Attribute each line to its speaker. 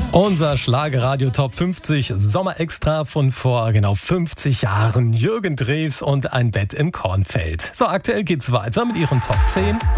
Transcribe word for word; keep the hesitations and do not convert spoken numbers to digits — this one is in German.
Speaker 1: Unser Schlagerradio Top fünfzig Sommerextra von vor genau fünfzig Jahren. Jürgen Drews und ein Bett im Kornfeld. So, aktuell geht's weiter mit ihren Top zehn.